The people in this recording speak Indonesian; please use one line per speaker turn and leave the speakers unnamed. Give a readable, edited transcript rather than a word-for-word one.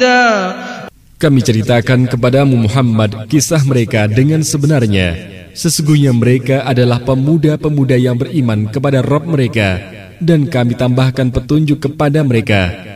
هدى.
Kami ceritakan kepadamu Muhammad kisah mereka dengan sebenarnya. Sesungguhnya mereka adalah pemuda-pemuda yang beriman kepada Rabb mereka, dan kami tambahkan petunjuk kepada mereka.